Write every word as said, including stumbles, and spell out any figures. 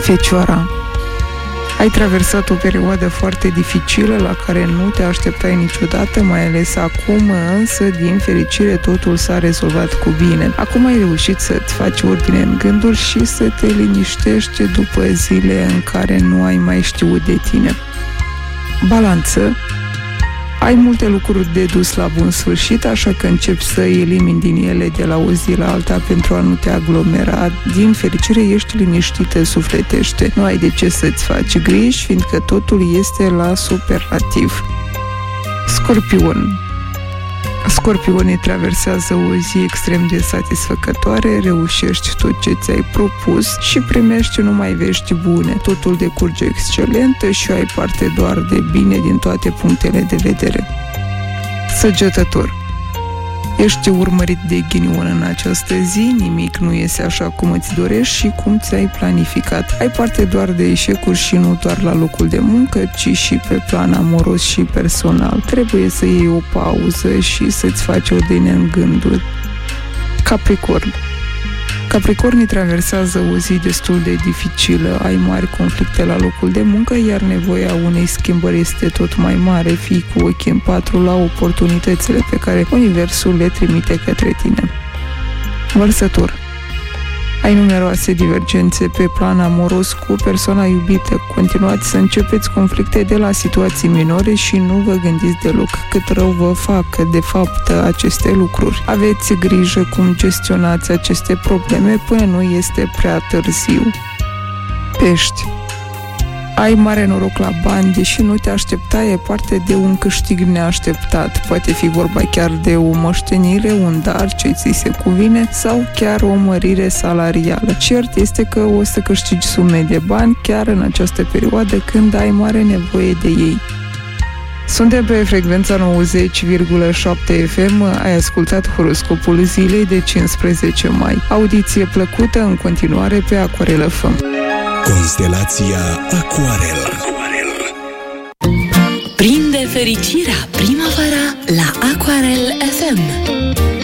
Fecioara, ai traversat o perioadă foarte dificilă la care nu te așteptai niciodată, mai ales acum, însă, din fericire, totul s-a rezolvat cu bine. Acum ai reușit să-ți faci ordine în gânduri și să te liniștești după zile în care nu ai mai știut de tine. Balanță, ai multe lucruri de dus la bun sfârșit, așa că începi să elimini din ele de la o zi la alta pentru a nu te aglomera. Din fericire, ești liniștită sufletește. Nu ai de ce să-ți faci griji, fiindcă totul este la superlativ. Scorpion, Scorpionii traversează o zi extrem de satisfăcătoare, reușești tot ce ți-ai propus și primești numai vești bune. Totul decurge excelent și ai parte doar de bine din toate punctele de vedere. Săgetător, ești urmărit de ghinion în această zi, nimic nu iese așa cum îți dorești și cum ți-ai planificat. Ai parte doar de eșecuri și nu doar la locul de muncă, ci și pe plan amoros și personal. Trebuie să iei o pauză și să-ți faci ordine în gânduri. Capricorn, Capricornii traversează o zi destul de dificilă, ai mari conflicte la locul de muncă, iar nevoia unei schimbări este tot mai mare. Fii cu ochii în patru la oportunitățile pe care Universul le trimite către tine. Vărsător, ai numeroase divergențe pe plan amoros cu persoana iubită. Continuați să începeți conflicte de la situații minore și nu vă gândiți deloc cât rău vă fac de fapt aceste lucruri. Aveți grijă cum gestionați aceste probleme până nu este prea târziu. Pești, ai mare noroc la bani, deși nu te așteptai, e parte de un câștig neașteptat. Poate fi vorba chiar de o moștenire, un dar ce ți se cuvine sau chiar o mărire salarială. Cert este că o să câștigi sume de bani chiar în această perioadă când ai mare nevoie de ei. Suntem pe frecvența nouăzeci virgulă șapte F M, ai ascultat horoscopul zilei de cincisprezece mai. Audiție plăcută în continuare pe Aquarel F M. Constelația Aquarel. Prinde fericirea primăvara la Aquarel F M.